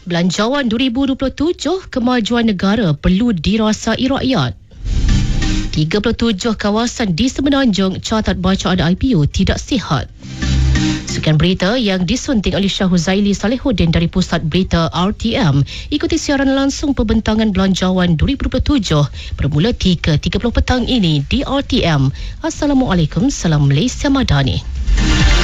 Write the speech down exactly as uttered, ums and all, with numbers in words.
Belanjawan dua ribu dua puluh tujuh, kemajuan negara perlu dirasai rakyat. tiga puluh tujuh kawasan di Semenanjung catat bacaan I P O tidak sihat. Sekian berita yang disunting oleh Syah Huzaili Salehuddin dari Pusat Berita R T M. Ikuti siaran langsung pembentangan Belanjawan dua ribu dua puluh tujuh bermula tiga tiga puluh petang ini di R T M. Assalamualaikum, salam Malaysia Madani.